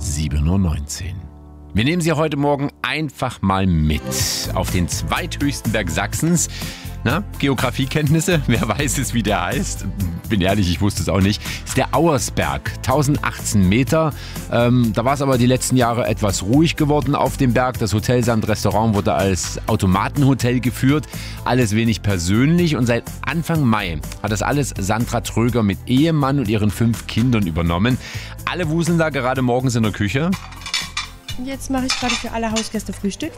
7:19 Uhr. Wir nehmen Sie heute Morgen einfach mal mit auf den zweithöchsten Berg Sachsens. Na, Geografiekenntnisse, wer weiß es, wie der heißt? Bin ehrlich, ich wusste es auch nicht. Ist der Auersberg, 1018 Meter. Da war es aber die letzten Jahre etwas ruhig geworden auf dem Berg. Das Hotel Sand Restaurant wurde als Automatenhotel geführt. Alles wenig persönlich. Und seit Anfang Mai hat das alles Sandra Tröger mit Ehemann und ihren 5 Kindern übernommen. Alle wuseln da gerade morgens in der Küche. Jetzt mache ich gerade für alle Hausgäste Frühstück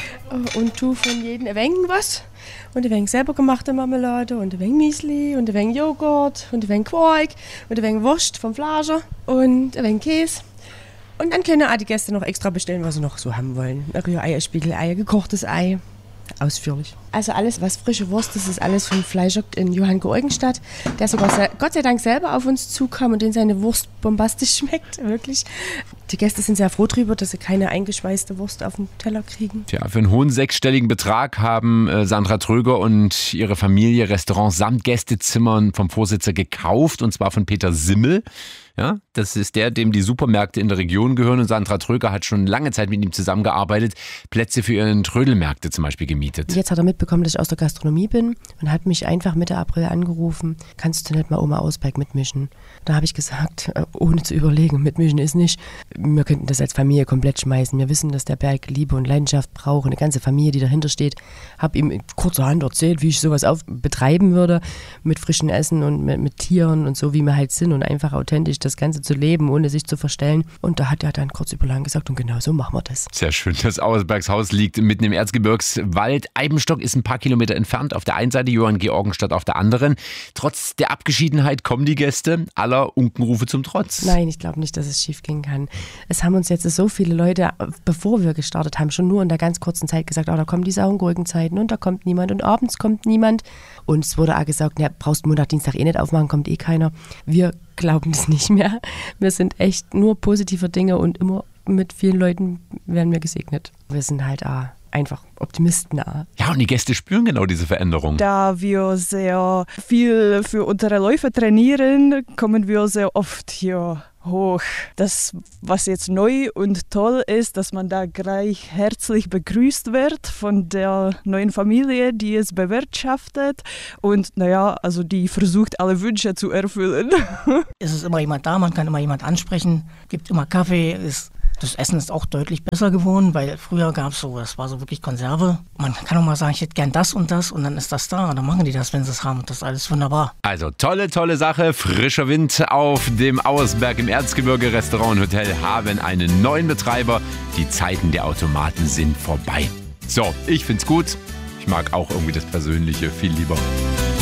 und tue von jedem ein wenig was. Und ein wenig selber gemachte Marmelade und ein wenig Müsli und ein wenig Joghurt und ein wenig Quark und ein wenig Wurst vom Fleischer und ein wenig Käse. Und dann können auch die Gäste noch extra bestellen, was sie noch so haben wollen. Rührei, Spiegelei, gekochtes Ei. Ausführlich. Also alles, was frische Wurst ist, ist alles vom Fleischer in Johann Georgenstadt, der sogar Gott sei Dank selber auf uns zukam und den seine Wurst bombastisch schmeckt, wirklich. Die Gäste sind sehr froh drüber, dass sie keine eingeschweißte Wurst auf den Teller kriegen. Tja, für einen hohen 6-stelligen Betrag haben Sandra Tröger und ihre Familie Restaurants samt Gästezimmern vom Vorsitzer gekauft, und zwar von Peter Simmel. Ja, das ist der, dem die Supermärkte in der Region gehören, und Sandra Tröger hat schon lange Zeit mit ihm zusammengearbeitet, Plätze für ihren Trödelmärkte zum Beispiel gemietet. Jetzt hat er mitbekommen, dass ich aus der Gastronomie bin und hat mich einfach Mitte April angerufen, kannst du nicht mal Oma Auersberg mitmischen? Da habe ich gesagt, ohne zu überlegen, mitmischen ist nicht. Wir könnten das als Familie komplett schmeißen. Wir wissen, dass der Berg Liebe und Leidenschaft braucht, eine ganze Familie, die dahinter steht. Habe ihm kurzerhand erzählt, wie ich sowas betreiben würde, mit frischem Essen und mit Tieren und so, wie wir halt sind, und einfach authentisch das Ganze zu leben, ohne sich zu verstellen. Und da hat er dann kurz überlang gesagt, und genau so machen wir das. Sehr schön. Das Auersbergshaus liegt mitten im Erzgebirgswald. Eibenstock ist ein paar Kilometer entfernt auf der einen Seite, Johann Georgenstadt auf der anderen. Trotz der Abgeschiedenheit kommen die Gäste, aller Unkenrufe zum Trotz. Nein, ich glaube nicht, dass es schief gehen kann. Es haben uns jetzt so viele Leute, bevor wir gestartet haben, schon nur in der ganz kurzen Zeit gesagt, da kommen die Saugurkenzeiten und da kommt niemand und abends kommt niemand. Und es wurde auch gesagt, brauchst Montag, Dienstag nicht aufmachen, kommt eh keiner. Wir glauben das nicht mehr. Wir sind echt nur positive Dinge und immer mit vielen Leuten werden wir gesegnet. Wir sind halt einfach Optimisten. Ja, und die Gäste spüren genau diese Veränderung. Da wir sehr viel für unsere Läufe trainieren, kommen wir sehr oft hier hoch. Das, was jetzt neu und toll ist, dass man da gleich herzlich begrüßt wird von der neuen Familie, die es bewirtschaftet. Und also die versucht, alle Wünsche zu erfüllen. Es ist immer jemand da, man kann immer jemand ansprechen, gibt immer Kaffee, das Essen ist auch deutlich besser geworden, weil früher gab es das war so wirklich Konserve. Man kann auch mal sagen, ich hätte gern das und dann ist das da. Und dann machen die das, wenn sie es haben. Das ist alles wunderbar. Also tolle Sache. Frischer Wind auf dem Auersberg im Erzgebirge. Restaurant und Hotel haben einen neuen Betreiber. Die Zeiten der Automaten sind vorbei. So, ich find's gut. Ich mag auch irgendwie das Persönliche viel lieber.